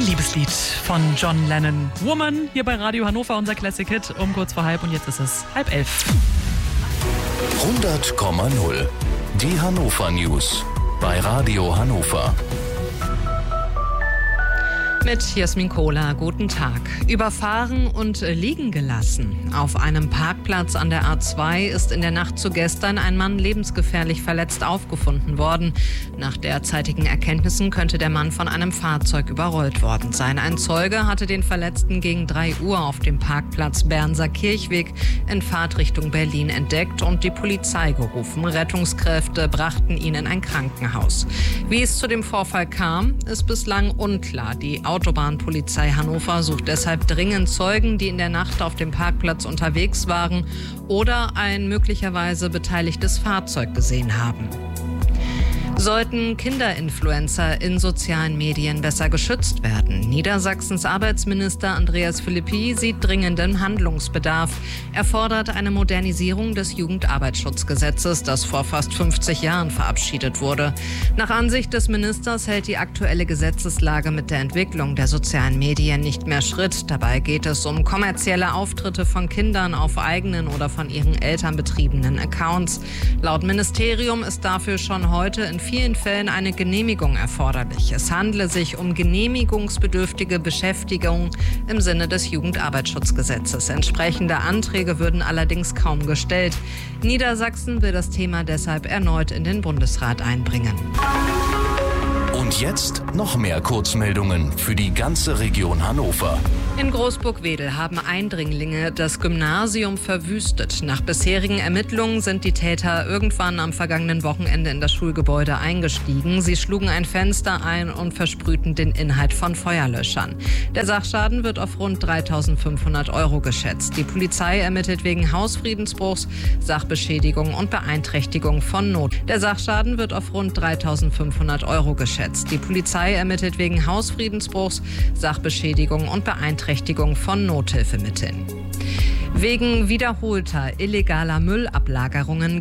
Ein Liebeslied von John Lennon. Woman, hier bei Radio Hannover, unser Classic Hit, um kurz vor halb und jetzt ist es 10:30. 100,0. Die Hannover News bei Radio Hannover. Mit Jasmin Kohler, guten Tag. Überfahren und liegen gelassen. Auf einem Parkplatz an der A2 ist in der Nacht zu gestern ein Mann lebensgefährlich verletzt aufgefunden worden. Nach derzeitigen Erkenntnissen könnte der Mann von einem Fahrzeug überrollt worden sein. Ein Zeuge hatte den Verletzten gegen 3 Uhr auf dem Parkplatz Bernser Kirchweg in Fahrtrichtung Berlin entdeckt und die Polizei gerufen. Rettungskräfte brachten ihn in ein Krankenhaus. Wie es zu dem Vorfall kam, ist bislang unklar. Die Autobahnpolizei Hannover sucht deshalb dringend Zeugen, die in der Nacht auf dem Parkplatz unterwegs waren oder ein möglicherweise beteiligtes Fahrzeug gesehen haben. Sollten Kinderinfluencer in sozialen Medien besser geschützt werden? Niedersachsens Arbeitsminister Andreas Philippi sieht dringenden Handlungsbedarf. Er fordert eine Modernisierung des Jugendarbeitsschutzgesetzes, das vor fast 50 Jahren verabschiedet wurde. Nach Ansicht des Ministers hält die aktuelle Gesetzeslage mit der Entwicklung der sozialen Medien nicht mehr Schritt. Dabei geht es um kommerzielle Auftritte von Kindern auf eigenen oder von ihren Eltern betriebenen Accounts. Laut Ministerium ist dafür schon heute in vielen Fällen eine Genehmigung erforderlich. Es handle sich um genehmigungsbedürftige Beschäftigung im Sinne des Jugendarbeitsschutzgesetzes. Entsprechende Anträge würden allerdings kaum gestellt. Niedersachsen will das Thema deshalb erneut in den Bundesrat einbringen. Und jetzt noch mehr Kurzmeldungen für die ganze Region Hannover. In Großburg-Wedel haben Eindringlinge das Gymnasium verwüstet. Nach bisherigen Ermittlungen sind die Täter irgendwann am vergangenen Wochenende in das Schulgebäude eingestiegen. Sie schlugen ein Fenster ein und versprühten den Inhalt von Feuerlöschern. Der Sachschaden wird auf rund 3.500 € geschätzt. Die Polizei ermittelt wegen Hausfriedensbruchs, Sachbeschädigung und Beeinträchtigung von Not. Der Sachschaden wird auf rund 3.500 € geschätzt. Die Polizei ermittelt wegen Hausfriedensbruchs, Sachbeschädigung und Beeinträchtigung von Nothilfemitteln. Wegen wiederholter illegaler Müllablagerungen